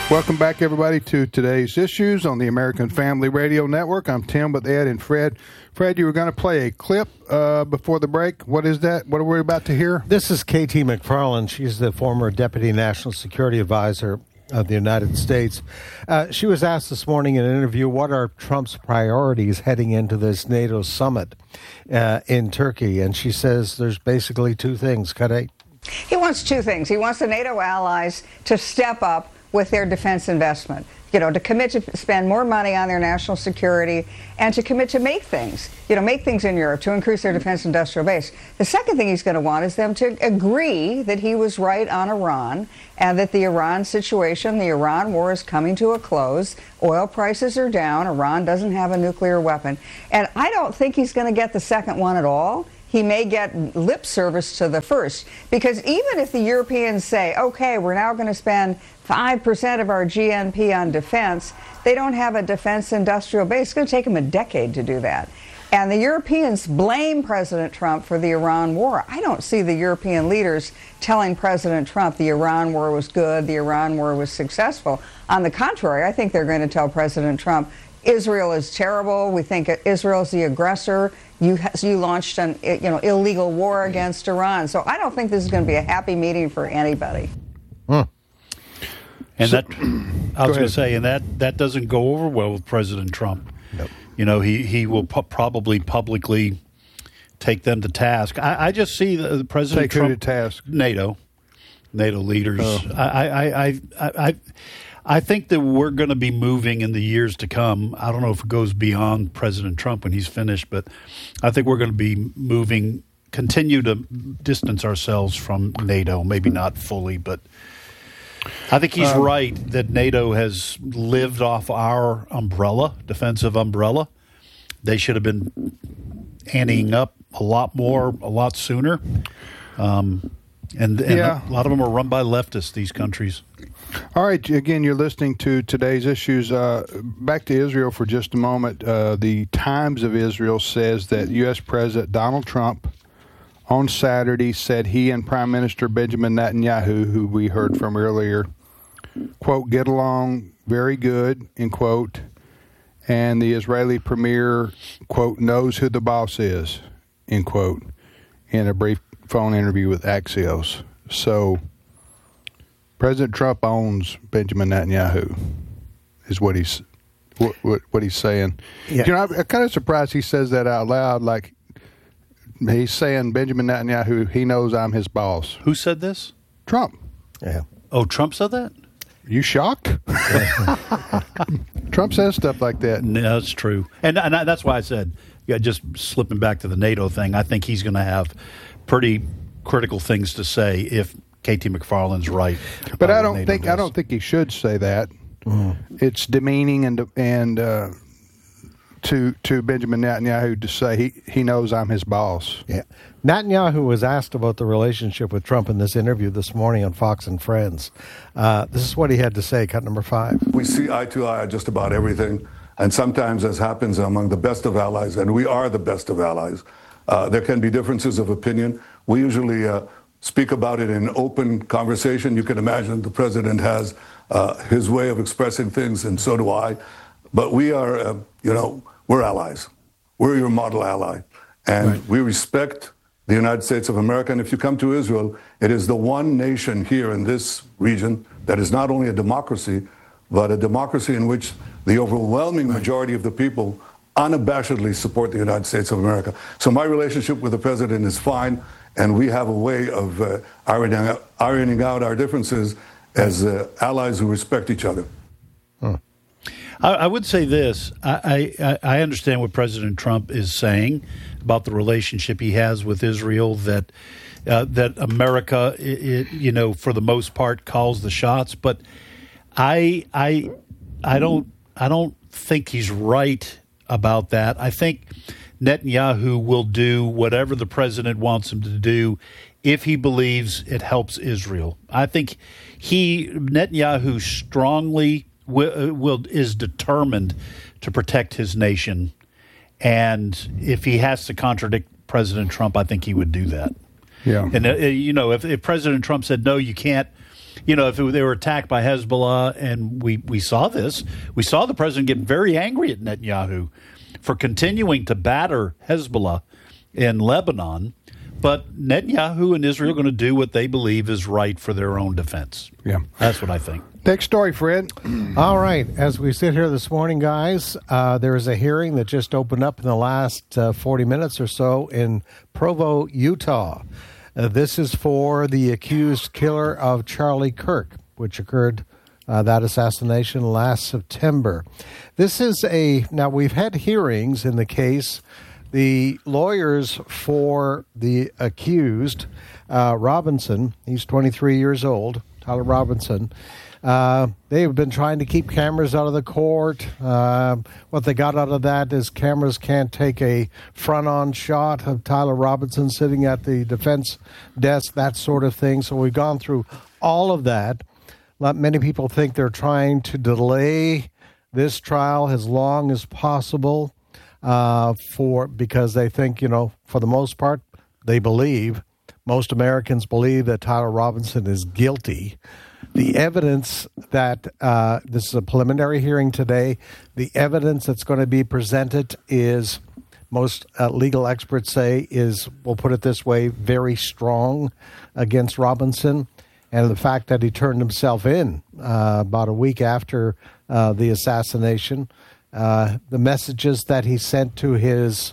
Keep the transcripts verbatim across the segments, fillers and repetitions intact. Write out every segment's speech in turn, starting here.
Welcome back, everybody, to today's issues on the American Family Radio Network. I'm Tim with Ed and Fred. Fred, you were going to play a clip uh, before the break. What is that? What are we about to hear? This is K T McFarland. She's the former Deputy National Security Advisor of the United States. Uh, she was asked this morning in an interview, what are Trump's priorities heading into this NATO summit uh, in Turkey? And she says there's basically two things. Kate? He wants two things. He wants the NATO allies to step up with their defense investment, you know, to commit to spend more money on their national security and to commit to make things, you know, make things in Europe to increase their defense industrial base. The second thing he's going to want is them to agree that he was right on Iran and that the Iran situation, the Iran war is coming to a close. Oil prices are down. Iran doesn't have a nuclear weapon. And I don't think he's going to get the second one at all. He may get lip service to the first, because even if the Europeans say, okay, we're now going to spend five percent of our G N P on defense, they don't have a defense industrial base. It's going to take them a decade to do that. And the Europeans blame President Trump for the Iran war. I don't see the European leaders telling President Trump the Iran war was good, the Iran war was successful. On the contrary, I think they're going to tell President Trump, Israel is terrible. We think Israel is the aggressor. You you launched an you know illegal war against Iran. So I don't think this is going to be a happy meeting for anybody. Hmm. And So- that, I was going to say, and that, that doesn't go over well with President Trump. Nope. You know, he, he will pu- probably publicly take them to task. I, I just see the, the President Take who Trump, to task? NATO, NATO leaders. Oh. I, I, I, I, I, I think that we're going to be moving in the years to come. I don't know if it goes beyond President Trump when he's finished, but I think we're going to be moving, continue to distance ourselves from NATO. Maybe not fully, but I think he's Um, right that NATO has lived off our umbrella, defensive umbrella. They should have been anteing up a lot more, a lot sooner. Um, and and Yeah. a lot of them are run by leftists, these countries. All right, again, you're listening to today's issues. Uh, back to Israel for just a moment. Uh, the Times of Israel says that U S. President Donald Trump on Saturday said he and Prime Minister Benjamin Netanyahu, who we heard from earlier, quote, get along very good, end quote, and the Israeli premier, quote, knows who the boss is, end quote, in a brief phone interview with Axios. So President Trump owns Benjamin Netanyahu, is what he's what, what, what he's saying. Yeah. You know, I'm, I'm kind of surprised he says that out loud. Like he's saying, Benjamin Netanyahu, he knows I'm his boss. Who said this? Trump. Yeah. Oh, Trump said that? You shocked? Trump says stuff like that. No, that's true. And, and I, that's why I said, yeah, just slipping back to the NATO thing, I think he's going to have pretty critical things to say if K T McFarland's right. But about I what don't NATO think I does. don't think he should say that. It's demeaning and and uh, to to Benjamin Netanyahu to say he, he knows I'm his boss. Yeah. Netanyahu was asked about the relationship with Trump in this interview this morning on Fox and Friends. Uh, this is what he had to say, cut number five. We see eye to eye on just about everything. And sometimes, as happens among the best of allies, and we are the best of allies, uh, there can be differences of opinion. We usually uh, speak about it in open conversation. You can imagine the president has uh, his way of expressing things, and so do I. But we are, uh, you know, we're allies. We're your model ally. And right. we respect the United States of America. And if you come to Israel, it is the one nation here in this region that is not only a democracy, but a democracy in which the overwhelming majority of the people unabashedly support the United States of America. So my relationship with the president is fine, and we have a way of uh, ironing, out, ironing out our differences as uh, allies who respect each other. Huh. I, I would say this. I, I, I understand what President Trump is saying about the relationship he has with Israel, that uh, that America, it, it, you know, for the most part, calls the shots. But I I I don't I don't think he's right about that. I think Netanyahu will do whatever the president wants him to do if he believes it helps Israel. I think he Netanyahu strongly will, will is determined to protect his nation, and if he has to contradict President Trump, I think he would do that. Yeah, and uh, you know, if, if President Trump said no, you can't you know, if it, they were attacked by Hezbollah, and we, we saw this, we saw the president get very angry at Netanyahu for continuing to batter Hezbollah in Lebanon. But Netanyahu and Israel are going to do what they believe is right for their own defense. Yeah. That's what I think. Next story, Fred. All right. As we sit here this morning, guys, uh, there is a hearing that just opened up in the last uh, forty minutes or so in Provo, Utah. Uh, this is for the accused killer of Charlie Kirk, which occurred, uh, that assassination last September. This is a, now we've had hearings in the case. The lawyers for the accused, uh, Robinson, he's twenty-three years old, Tyler Robinson, uh, they've been trying to keep cameras out of the court. Uh, what they got out of that is cameras can't take a front-on shot of Tyler Robinson sitting at the defense desk, that sort of thing. So we've gone through all of that. Not many people think they're trying to delay this trial as long as possible. Uh, for because they think, you know, for the most part, they believe, most Americans believe that Tyler Robinson is guilty. The evidence that, uh, this is a preliminary hearing today, the evidence that's going to be presented is, most uh, legal experts say, is, we'll put it this way, very strong against Robinson. And the fact that he turned himself in uh, about a week after uh, the assassination. Uh, the messages that he sent to his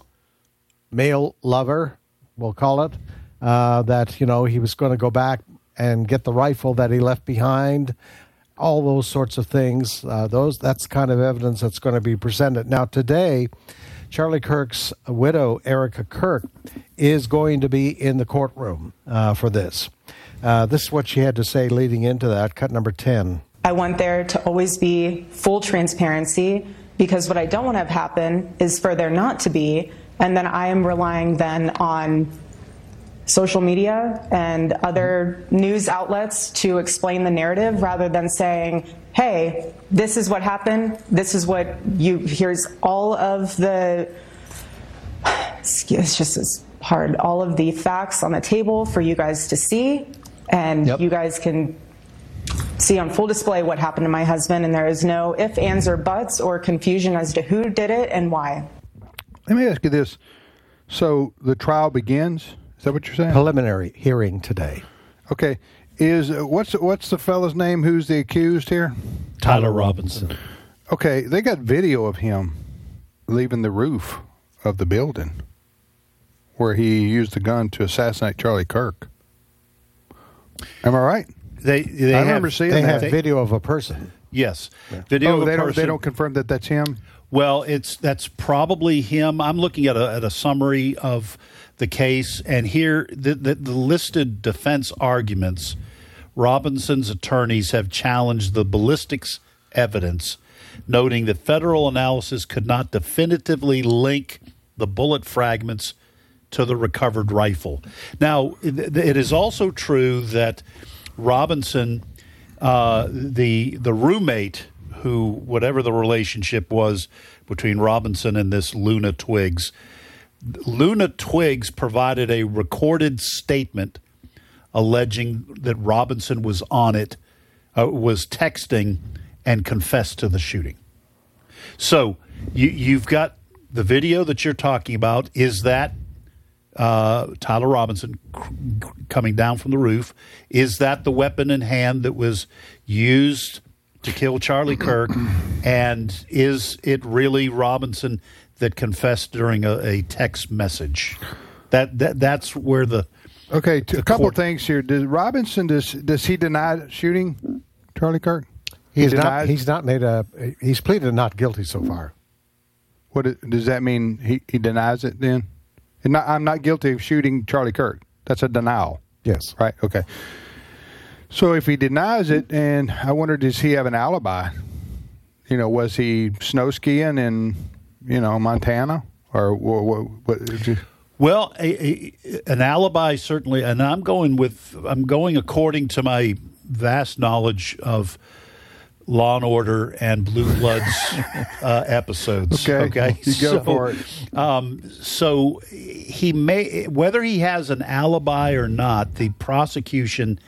male lover, we'll call it, uh, that, you know, he was going to go back and get the rifle that he left behind, all those sorts of things. Uh, those that's the kind of evidence that's going to be presented. Now, today, Charlie Kirk's widow, Erica Kirk, is going to be in the courtroom uh, for this. Uh, this is what she had to say leading into that, cut number ten. I want there to always be full transparency, because what I don't want to have happen is for there not to be, and then I am relying then on social media and other news outlets to explain the narrative rather than saying, hey, this is what happened, this is what you, here's all of the, it's just it's hard, all of the facts on the table for you guys to see, and yep. You guys can see on full display what happened to my husband, and there is no ifs, ands, or buts or confusion as to who did it and why. Let me ask you this. So the trial begins? Is that what you're saying? Preliminary hearing today. Okay. Is uh, what's what's the fellow's name who's the accused here? Tyler Robinson. Okay. They got video of him leaving the roof of the building where he used the gun to assassinate Charlie Kirk. Am I right? They, they I have, remember seeing they that. have video of a person. Yes, yeah. video oh, of a they person. Don't, they don't confirm that that's him? Well, it's that's probably him. I'm looking at a, at a summary of the case, and here the, the, the listed defense arguments. Robinson's attorneys have challenged the ballistics evidence, noting that federal analysis could not definitively link the bullet fragments to the recovered rifle. Now, it, it is also true that Robinson, uh, the the roommate, who whatever the relationship was between Robinson and this Luna Twiggs, Luna Twiggs provided a recorded statement alleging that Robinson was on it, uh, was texting, and confessed to the shooting. So you, you've got the video that you're talking about. Is that Uh, Tyler Robinson c- coming down from the roof? Is that the weapon in hand that was used to kill Charlie Kirk? And is it really Robinson that confessed during a, a text message? That, that that's where the okay. T- the a couple court- of things here. Does Robinson does does he deny shooting Charlie Kirk? He's he not. denies? He's not made a. He's pleaded not guilty so far. What is, does that mean? He he denies it then? And not, I'm not guilty of shooting Charlie Kirk. That's a denial. Yes. Right. Okay. So if he denies it, and I wonder, does he have an alibi? You know, was he snow skiing in, you know, Montana, or what? what, what did you, Well, a, a, an alibi certainly, and I'm going with I'm going according to my vast knowledge of Law and Order and Blue Bloods uh, episodes. Okay, okay, you go so, for it. Um, so he may, whether he has an alibi or not, the prosecution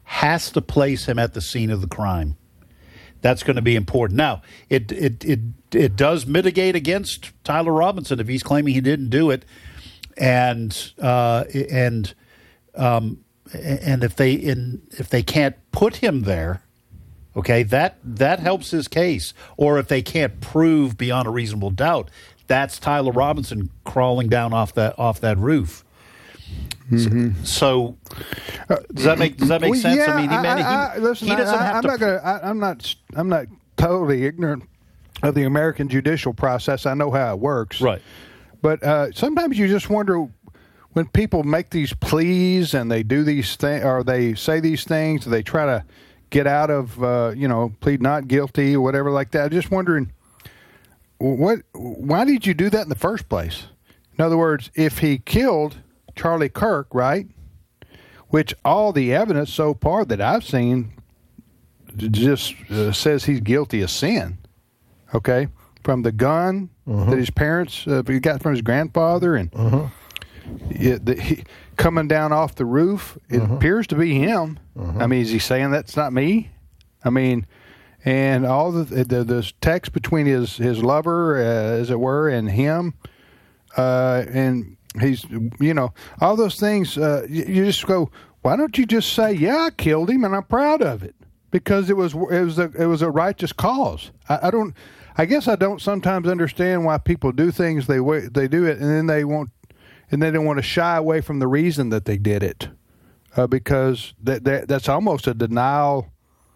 has to place him at the scene of the crime. That's going to be important. Now, it it it it does mitigate against Tyler Robinson if he's claiming he didn't do it, and uh, and um, and if they in if they can't put him there, okay, that that helps his case. Or if they can't prove beyond a reasonable doubt, that's Tyler Robinson crawling down off that off that roof. Mm-hmm. So, so does that make does that make well, sense? Yeah, I mean, he, man, he, I, I, listen, he doesn't I, have I'm to. Not gonna, I, I'm not. I'm not totally ignorant of the American judicial process. I know how it works. Right. But uh, sometimes you just wonder when people make these pleas and they do these things, or they say these things, they try to get out of, uh, you know, plead not guilty or whatever like that. I'm just wondering, what? Why did you do that in the first place? In other words, if he killed Charlie Kirk, right, which all the evidence so far that I've seen just uh, says he's guilty of sin, okay, from the gun uh-huh. that his parents uh, he got from his grandfather, and uh-huh. it, the, he, coming down off the roof, it uh-huh. appears to be him. Uh-huh. I mean, is he saying that's not me? I mean, and all the the, the text between his, his lover, uh, as it were, and him, uh, and he's, you know, all those things, uh, you, you just go, why don't you just say, yeah, I killed him and I'm proud of it? Because it was it was a, it was a righteous cause. I, I don't, I guess I don't sometimes understand why people do things they they do it and then they won't, and they don't want to shy away from the reason that they did it, uh, because that, that that's almost a denial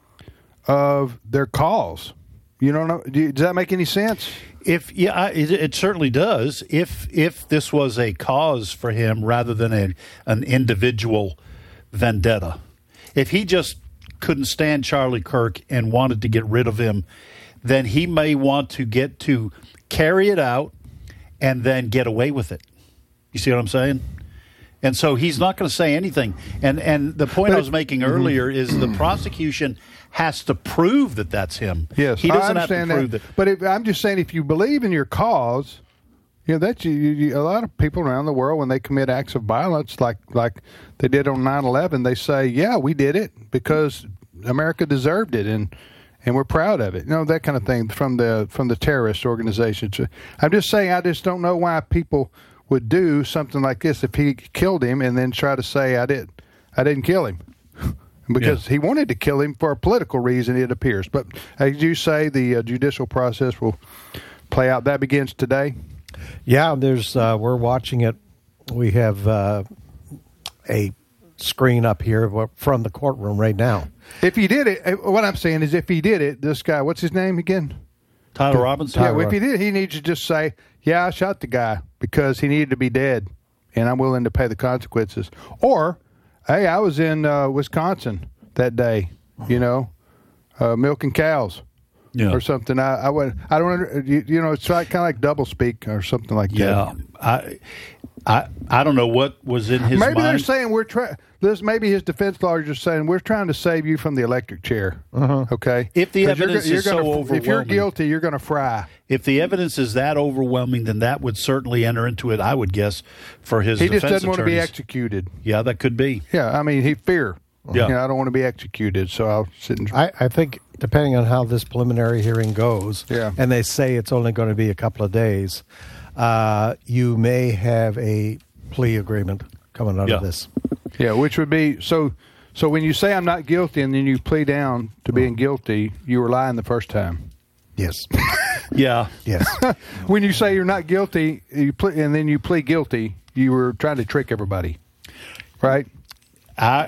of their cause. You don't know? Do you, does that make any sense? If yeah, I, it, it certainly does. If if this was a cause for him rather than a, an individual vendetta, if he just couldn't stand Charlie Kirk and wanted to get rid of him, then he may want to get to carry it out and then get away with it. You see what I'm saying? And so he's not going to say anything. And and the point but, I was making earlier mm-hmm. is the prosecution has to prove that that's him. Yes, he doesn't I understand have to prove that. that. But if, I'm just saying, if you believe in your cause, you know that's you, you, a lot of people around the world when they commit acts of violence, like like they did on nine eleven, they say, "Yeah, we did it because America deserved it, and and we're proud of it." You know, that kind of thing from the from the terrorist organizations. I'm just saying, I just don't know why people would do something like this if he killed him and then try to say, "I did, I didn't kill him." Because yeah. he wanted to kill him for a political reason, it appears. But as you say, the uh, judicial process will play out. That begins today. Yeah, there's. Uh, we're watching it. We have uh, a screen up here from the courtroom right now. If he did it, what I'm saying is, if he did it, this guy, what's his name again? Tyler Robinson. Yeah, well, if he did, he needs to just say, "Yeah, I shot the guy because he needed to be dead, and I'm willing to pay the consequences." Or, hey, I was in uh, Wisconsin that day, you know, uh, milking cows, yeah. or something. I, I went. I don't. You, you know, it's like kind of like double speak or something like yeah. that. Yeah, I, I, I don't know what was in his maybe mind. They're saying we're trying. This maybe his defense lawyers are saying we're trying to save you from the electric chair. Uh-huh. Okay, if the evidence you're, you're is gonna, so overwhelming, if you're guilty, you're going to fry. If the evidence is that overwhelming, then that would certainly enter into it. I would guess for his. He defense just doesn't attorneys. want to be executed. Yeah, that could be. Yeah, I mean he fear. Yeah, you know, I don't want to be executed, so I'll sit and. I, I think depending on how this preliminary hearing goes, yeah. and they say it's only going to be a couple of days, uh, you may have a plea agreement coming out yeah. of this. Yeah, which would be so. So when you say I'm not guilty and then you plead down to being guilty, you were lying the first time. Yes. yeah. Yes. When you say you're not guilty, you ple- and then you plead guilty, you were trying to trick everybody, right? I,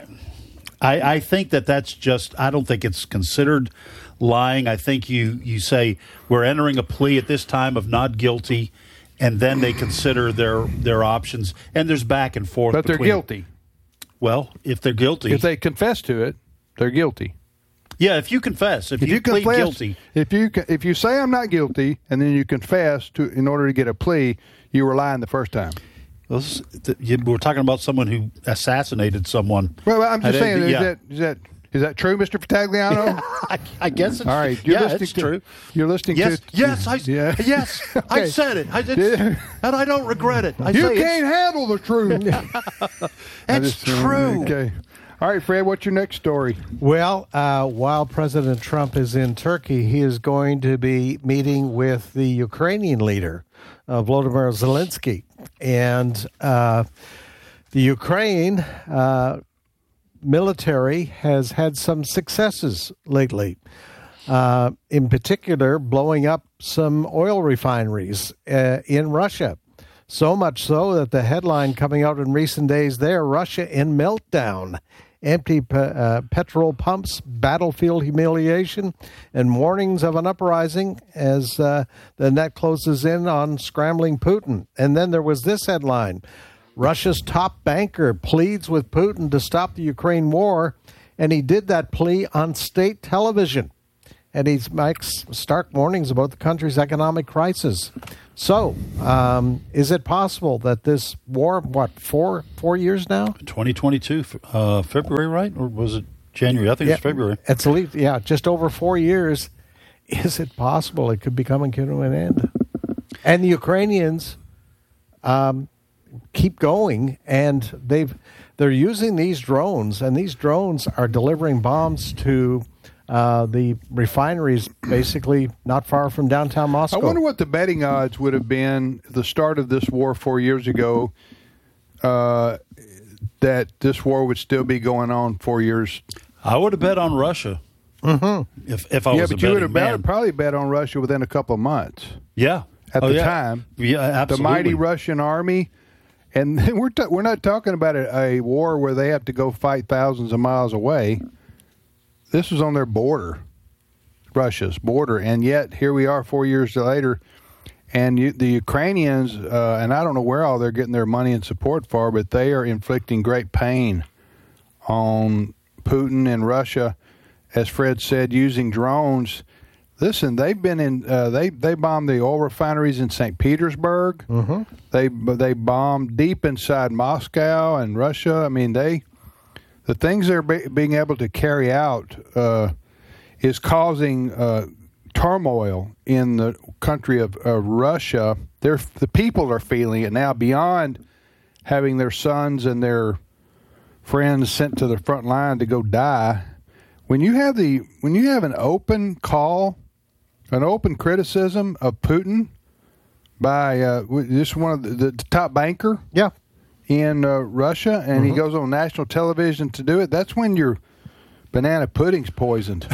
I, I think that that's just. I don't think it's considered lying. I think you you say we're entering a plea at this time of not guilty, and then they consider their their options, and there's back and forth. But they're between, guilty. Well, if they're guilty, if they confess to it, they're guilty. Yeah, if you confess, if, if you, you plead confess, guilty, if you if you say I'm not guilty, and then you confess to in order to get a plea, you were lying the first time. Well, this, we're talking about someone who assassinated someone. Well, I'm just I saying, is yeah. that is that is that true, Mister Patagliano? I, I guess it's all right. You're yeah, listening it's to, true. You're listening yes, to yes, I yeah. yes, okay. I said it, I did, and I don't regret it. I you say can't it's, handle the truth. it's just, true. Okay. All right, Fred, what's your next story? Well, uh, while President Trump is in Turkey, he is going to be meeting with the Ukrainian leader, uh, Volodymyr Zelensky. And uh, the Ukraine uh, military has had some successes lately, uh, in particular blowing up some oil refineries uh, in Russia. So much so that the headline coming out in recent days there, Russia in meltdown. Empty pe- uh, petrol pumps, battlefield humiliation, and warnings of an uprising as uh, the net closes in on scrambling Putin. And then there was this headline. Russia's top banker pleads with Putin to stop the Ukraine war, and he did that plea on state television. And he makes stark warnings about the country's economic crisis. So, um, is it possible that this war, what, four four years now? twenty twenty-two, uh, February, right? Or was it January? I think yeah, it's February. It's at least, yeah, just over four years. Is it possible it could be coming to an end? And the Ukrainians um, keep going, and they've they're using these drones, and these drones are delivering bombs to Uh, the refineries basically not far from downtown Moscow. I wonder what the betting odds would have been at the start of this war four years ago uh, that this war would still be going on four years. I would have bet on Russia. Mm-hmm. If if I yeah, was but a you would betting have man. bet, probably bet on Russia within a couple of months. Yeah. At Oh, the yeah. time. Yeah, absolutely. The mighty Russian army. And we're ta- we're not talking about a, a war where they have to go fight thousands of miles away. This was on their border, Russia's border, and yet here we are four years later, and you, the Ukrainians, uh, and I don't know where all they're getting their money and support for, but they are inflicting great pain on Putin and Russia, as Fred said, using drones. Listen, they've been in, uh, they they bombed the oil refineries in Saint Petersburg. Mm-hmm. They they bombed deep inside Moscow and Russia. I mean, they. The things they're be- being able to carry out uh, is causing uh, turmoil in the country of uh, Russia. They're, the people are feeling it now beyond having their sons and their friends sent to the front line to go die. When you have the when you have an open call, an open criticism of Putin by uh, this one of the, the top banker, yeah. in uh, Russia, and mm-hmm. he goes on national television to do it, that's when your banana pudding's poisoned.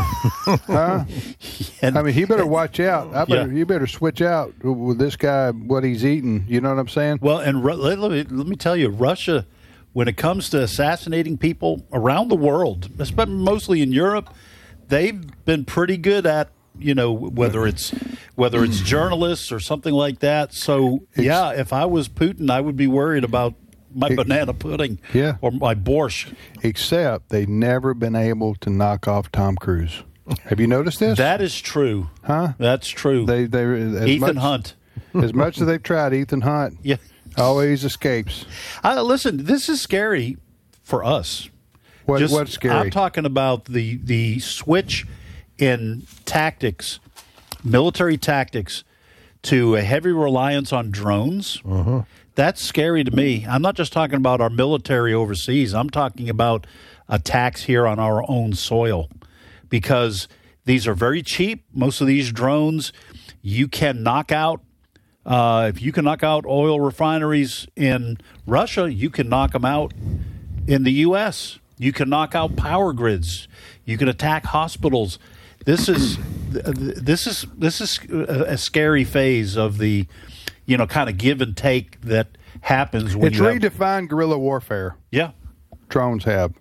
huh? And, I mean, he better watch out. I better, yeah. You better switch out with this guy, what he's eating. You know what I'm saying? Well, and Ru- let, let, me, let me tell you, Russia, when it comes to assassinating people around the world, especially mostly in Europe, they've been pretty good at, you know, whether it's whether it's journalists or something like that. So, yeah, if I was Putin, I would be worried about my it, banana pudding yeah. or my borscht. Except they've never been able to knock off Tom Cruise. Have you noticed this? That is true. Huh? That's true. They, they, as Ethan much, Hunt. As much as they've tried, Ethan Hunt yeah. always escapes. Uh, listen, this is scary for us. What, Just, what's scary? I'm talking about the, the switch in tactics, military tactics, to a heavy reliance on drones. Uh-huh. That's scary to me. I'm not just talking about our military overseas. I'm talking about attacks here on our own soil, because these are very cheap. Most of these drones, you can knock out. Uh, if you can knock out oil refineries in Russia, you can knock them out in the U S. You can knock out power grids. You can attack hospitals. This is this is this is a scary phase of the, you know, kind of give and take that happens when it's you redefined have, guerrilla warfare. Yeah, drones have.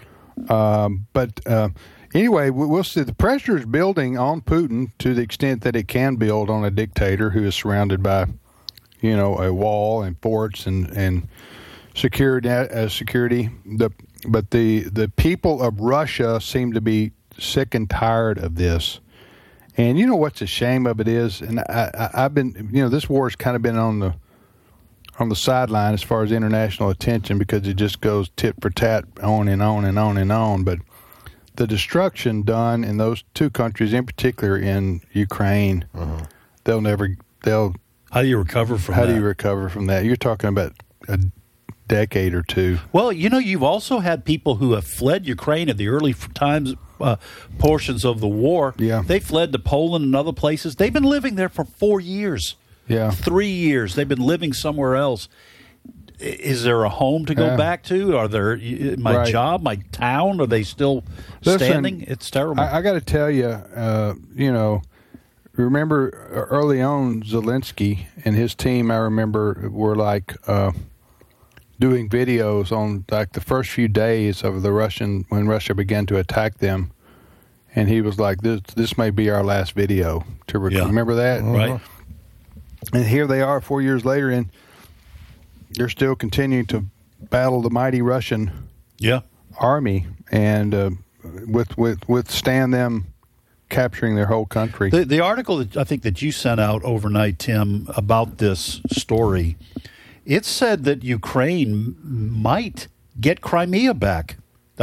Um, but uh, anyway, we'll see. The pressure is building on Putin to the extent that it can build on a dictator who is surrounded by, you know, a wall and forts and and security. Uh, security. The but the the people of Russia seem to be sick and tired of this. And you know what's a shame of it is, and I, I, I've been, you know, this war has kind of been on the on the sideline as far as international attention because it just goes tit for tat on and on and on and on. But the destruction done in those two countries, in particular in Ukraine, uh-huh. they'll never, they'll. How do you recover from how that? How do you recover from that? You're talking about a decade or two. Well, you know, you've also had people who have fled Ukraine at the early times, uh, portions of the war. Yeah. They fled to Poland and other places. They've been living there for four years. Yeah. Three years. They've been living somewhere else. Is there a home to go Yeah. back to? Are there my Right. job, my town? Are they still Listen, standing? It's terrible. I, I got to tell you, uh, you know, remember early on Zelensky and his team, I remember, were like uh, doing videos on like the first few days of the Russian, when Russia began to attack them. And he was like, this this may be our last video to rec- Yeah. remember that? Right. And here they are four years later, and they're still continuing to battle the mighty Russian yeah. army and uh, with, with withstand them capturing their whole country. The, the article that I think that you sent out overnight, Tim, about this story, it said that Ukraine might get Crimea back.